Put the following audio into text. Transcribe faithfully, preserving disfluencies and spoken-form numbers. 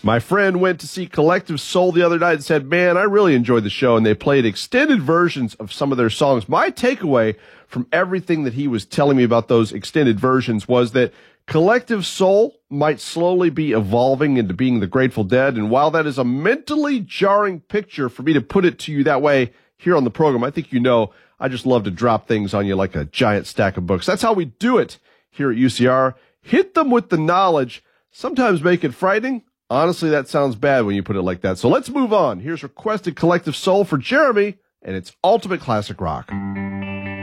My friend went to see Collective Soul the other night and said, man, I really enjoyed the show, and they played extended versions of some of their songs. My takeaway from everything that he was telling me about those extended versions was that Collective Soul might slowly be evolving into being the Grateful Dead, and while that is a mentally jarring picture for me to put it to you that way here on the program, I think you know I just love to drop things on you like a giant stack of books. That's how we do it here at U C R. Hit them with the knowledge, sometimes make it frightening. Honestly, that sounds bad when you put it like that. So let's move on. Here's Requested Collective Soul for Jeremy, and it's Ultimate Classic Rock.